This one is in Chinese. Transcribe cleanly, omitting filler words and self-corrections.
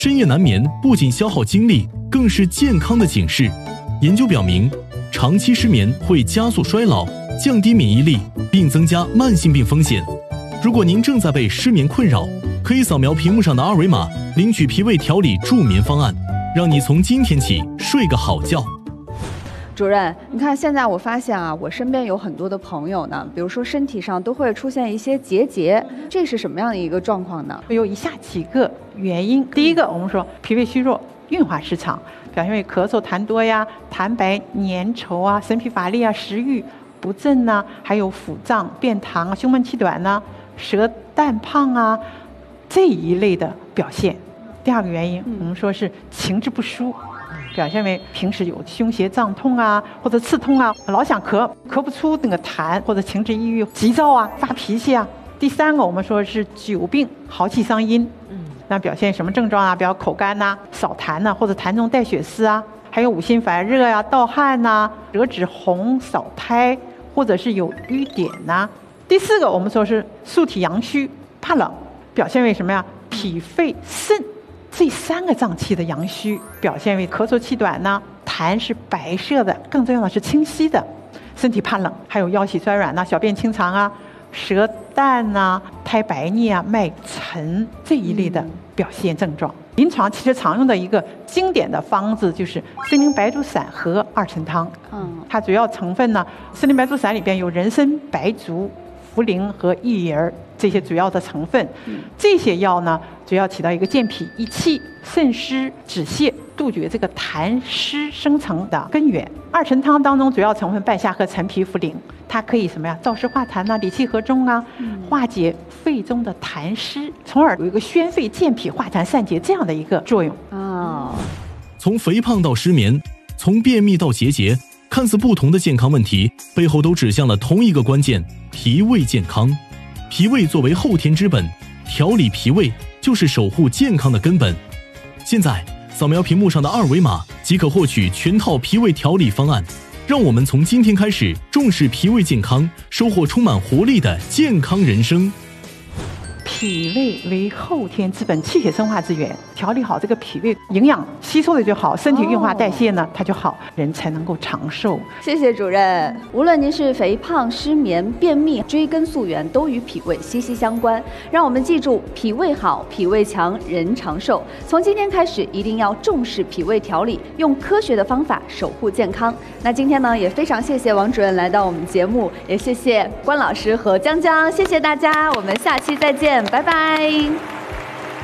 深夜难眠不仅消耗精力，更是健康的警示。研究表明，长期失眠会加速衰老，降低免疫力，并增加慢性病风险。如果您正在被失眠困扰，可以扫描屏幕上的二维码，领取脾胃调理助眠方案，让你从今天起睡个好觉。 主任，你看现在我发现啊，我身边有很多的朋友呢，比如说身体上都会出现一些结，这是什么样的一个状况呢？ 有以下几个原因。第一个，我们说脾胃虚弱、运化失常，表现为咳嗽痰多呀、痰白粘稠啊、神疲乏力啊、食欲不振呐，还有腹胀、便溏、胸闷气短呐、舌淡胖啊这一类的表现。第二个原因，我们说是情志不舒，表现为平时有胸胁胀痛啊，或者刺痛啊，老想咳不出那个痰，或者情志抑郁、急躁啊、发脾气啊。第三个，我们说是久病耗气伤阴，那表现什么症状啊？比如口干呐、少痰呐，或者痰中带血丝啊，还有五心烦热呀、盗汗呐、舌质红、少苔，或者是有瘀点呐。第四个，我们说是素体阳虚，怕冷，表现为什么呀？脾肺肾这三个脏器的阳虚，表现为咳嗽气短呢，痰是白色的，更重要的是清晰的，身体怕冷，还有腰膝酸软呐、小便清长啊、舌淡呐、苔白腻啊、脉沉这一类的表现症状。临床其实常用的一个经典的方子就是参苓白术散和二陈汤。它主要成分呢，参苓白术散里边有人参、白术、茯苓和薏仁这些主要的成分。这些药呢，主要起到一个健脾益气、渗湿止泻、杜绝这个痰湿生成的根源。二陈汤当中主要成分半夏和陈皮、茯苓，它可以什么呀？燥湿化痰呐、理气和中啊，化解肺中的痰湿，从而有一个宣肺健脾、化痰散结这样的一个作用。 从肥胖到失眠，从便秘到结节，看似不同的健康问题，背后都指向了同一个关键：脾胃健康。脾胃作为后天之本，调理脾胃就是守护健康的根本。现在扫描屏幕上的二维码即可获取全套脾胃调理方案，让我们从今天开始重视脾胃健康，收获充满活力的健康人生。 脾胃为后天之本，气血生化之源，调理好这个脾胃，营养吸收的就好，身体运化代谢呢它就好，人才能够长寿。 谢谢主任。无论您是肥胖、失眠、便秘，追根溯源都与脾胃息息相关。让我们记住，脾胃好，脾胃强，人长寿。从今天开始，一定要重视脾胃调理，用科学的方法守护健康。那今天呢，也非常谢谢王主任来到我们节目，也谢谢关老师和江江，谢谢大家，我们下期再见，拜拜。